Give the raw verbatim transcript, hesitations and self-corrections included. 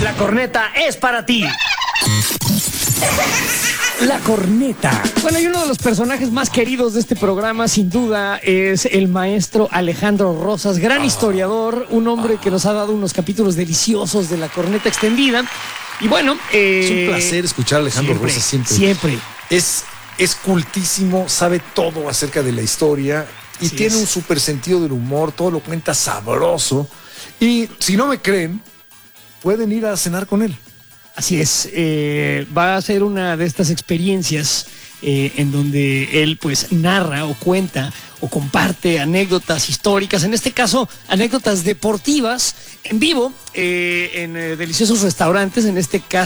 La corneta es para ti. La corneta. Bueno, y uno de los personajes más queridos de este programa, sin duda, es el maestro Alejandro Rosas, gran historiador, un hombre que nos ha dado unos capítulos deliciosos de La Corneta Extendida. Y bueno, eh, es un placer escuchar a Alejandro siempre, Rosas siempre. Siempre. Es, es cultísimo, sabe todo acerca de la historia y Así tiene es. un súper sentido del humor, todo lo cuenta sabroso. Y si no me creen, pueden ir a cenar con él. Así es, eh, va a ser una de estas experiencias eh, en donde él pues narra o cuenta o comparte anécdotas históricas, en este caso anécdotas deportivas en vivo eh, en eh, deliciosos restaurantes, en este caso